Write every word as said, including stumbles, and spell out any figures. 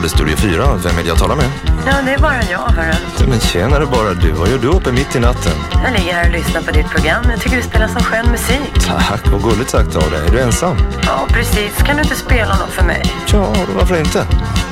det Studio fyra. Vem vill jag tala med? Ja, det är bara jag, hörru. Men tjänare bara du. Vad gör du uppe mitt i natten? Jag ligger här och lyssnar på ditt program. Jag tycker du spelar som skön musik. Tack, vad gulligt sagt av dig. Är du ensam? Ja, precis. Kan du inte spela något för mig? Ja, varför inte?